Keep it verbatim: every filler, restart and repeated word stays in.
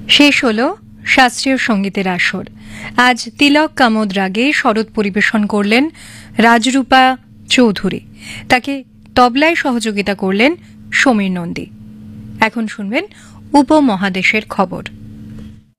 শেষ হলো শাস্ত্রীয় সঙ্গীতের আসর। আজ তিলক কামোদ রাগে শরৎ পরিবেশন করলেন রাজরূপা চৌধুরী। তাকে তবলায় সহযোগিতা করলেন সমীর নন্দী। এখন শুনবেন উপমহাদেশের খবর।